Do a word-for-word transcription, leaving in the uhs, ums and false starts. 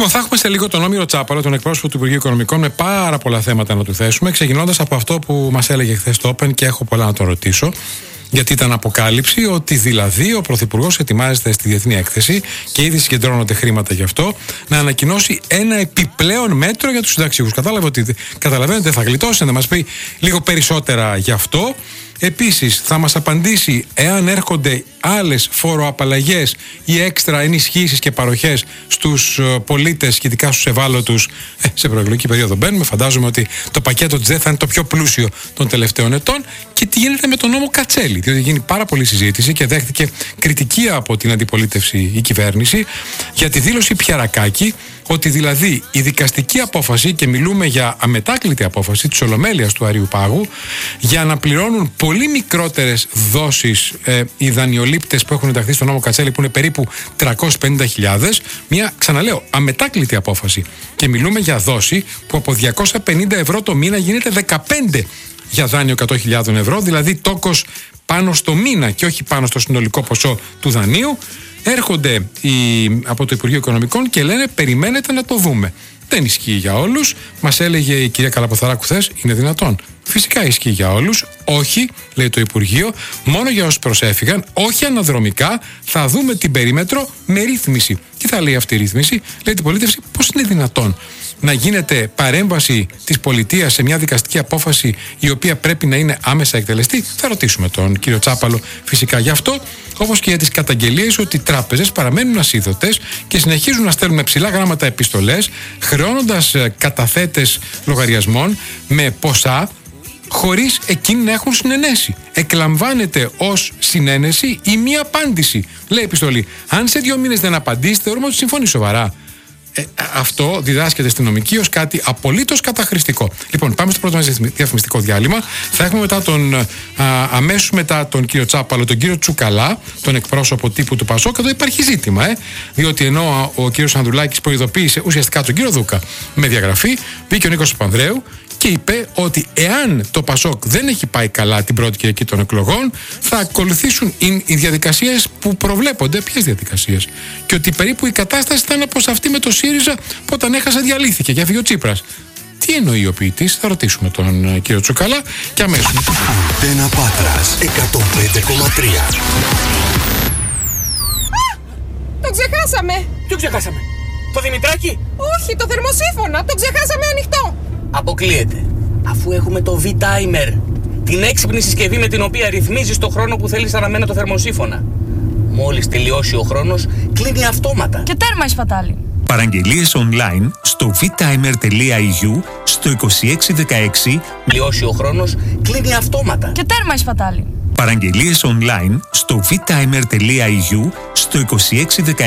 Λοιπόν, θα έχουμε σε λίγο τον Όμηρο Τσάπαλο, τον εκπρόσωπο του Υπουργείου Οικονομικών, με πάρα πολλά θέματα να του θέσουμε. Ξεκινώντας από αυτό που μας έλεγε χθες το Open, και έχω πολλά να τον ρωτήσω. Γιατί ήταν αποκάλυψη ότι δηλαδή ο Πρωθυπουργός ετοιμάζεται στη Διεθνή Έκθεση και ήδη συγκεντρώνονται χρήματα γι' αυτό, να ανακοινώσει ένα επιπλέον μέτρο για τους συνταξιούχους. Κατάλαβε ότι, καταλαβαίνετε, θα γλιτώσει, να μας πει λίγο περισσότερα γι' αυτό. Επίσης θα μας απαντήσει εάν έρχονται άλλες φοροαπαλλαγές ή έξτρα ενισχύσεις και παροχές στους πολίτες, σχετικά στους ευάλωτους. Ε, σε προεκλογική περίοδο μπαίνουμε, φαντάζομαι ότι το πακέτο της ΔΕ θα είναι το πιο πλούσιο των τελευταίων ετών. Και τι γίνεται με τον νόμο Κατσέλη, διότι γίνει πάρα πολλή συζήτηση και δέχτηκε κριτική από την αντιπολίτευση η κυβέρνηση για τη δήλωση Πιαρακάκη, ότι δηλαδή η δικαστική απόφαση, και μιλούμε για αμετάκλητη απόφαση της Ολομέλειας του Αριού Πάγου, για να πληρώνουν πολύ μικρότερες δόσεις ε, οι δανειολήπτες που έχουν ενταχθεί στον νόμο Κατσέλη, που είναι περίπου τριακόσιες πενήντα χιλιάδες, μια, ξαναλέω, αμετάκλητη απόφαση. Και μιλούμε για δόση που από διακόσια πενήντα ευρώ το μήνα γίνεται δεκαπέντε για δάνειο εκατό χιλιάδες ευρώ, δηλαδή τόκος πάνω στο μήνα και όχι πάνω στο συνολικό ποσό του δανείου. Έρχονται οι, από το Υπουργείο Οικονομικών και λένε περιμένετε να το δούμε. Δεν ισχύει για όλους. Μας έλεγε η κυρία Καλαποθαράκου χθες, είναι δυνατόν? Φυσικά ισχύει για όλους. Όχι, λέει το Υπουργείο, μόνο για όσους προσέφυγαν, όχι αναδρομικά. Θα δούμε την περίμετρο με ρύθμιση. Τι θα λέει αυτή η ρύθμιση? Λέει την πολίτευση, πώς είναι δυνατόν να γίνεται παρέμβαση της πολιτείας σε μια δικαστική απόφαση η οποία πρέπει να είναι άμεσα εκτελεστή? Θα ρωτήσουμε τον κύριο Τσάπαλο φυσικά γι' αυτό, όπως και για τις καταγγελίες ότι οι τράπεζες παραμένουν ασίδωτες και συνεχίζουν να στέλνουν με ψηλά γράμματα επιστολές, χρεώνοντας καταθέτες λογαριασμών με ποσά χωρίς εκείνοι να έχουν συνενέσει. Εκλαμβάνεται ως συνένεση ή μία απάντηση. Λέει επιστολή, αν σε δύο μήνες δεν απαντήσει, θεωρούμε ότι συμφωνεί σοβαρά. Ε, αυτό διδάσκεται στη νομική ως κάτι απολύτως καταχρηστικό. Λοιπόν, πάμε στο πρώτο μας διαφημιστικό διάλειμμα. Θα έχουμε μετά τον, α, αμέσως μετά τον κύριο Τσάπαλο, τον κύριο Τσουκαλά, τον εκπρόσωπο τύπου του Πασόκ. Εδώ υπάρχει ζήτημα, ε, διότι ενώ ο κύριος Ανδρουλάκης προειδοποίησε ουσιαστικά τον κύριο Δούκα με διαγραφή, βγήκε ο Νίκος Παπανδρέου και είπε ότι εάν το Πασόκ δεν έχει πάει καλά την πρώτη Κυριακή των εκλογών, θα ακολουθήσουν οι διαδικασίες που προβλέπονται. Ποιες διαδικασίες? Και ότι περίπου η κατάσταση θα είναι όπως αυτή με το ΣΥΡΙΖΑ που όταν έχασε διαλύθηκε και έφυγε ο Τσίπρας. Τι εννοεί ο ποιητής? Θα ρωτήσουμε τον κύριο Τσουκαλά και αμέσως. Αντένα Πάτρας εκατόν πέντε κόμμα τρία. Το ξεχάσαμε! Ποιο ξεχάσαμε? Το Δημητράκη? Όχι, το θερμοσύφωνα! Το ξεχάσαμε ανοιχτό! Αποκλείεται. Αφού έχουμε το V-Timer, την έξυπνη συσκευή με την οποία ρυθμίζεις το χρόνο που θέλεις αναμένα το θερμοσύφωνα. Μόλις τελειώσει ο χρόνος, κλείνει αυτόματα. Και τέρμα η σπατάλη. Παραγγελίες online στο vtimer.eu στο είκοσι έξι δεκαέξι. Τελειώσει ο χρόνος, κλείνει αυτόματα. Και τέρμα η σπατάλη. Παραγγελίες online στο vtimer.eu στο είκοσι έξι δεκαέξι.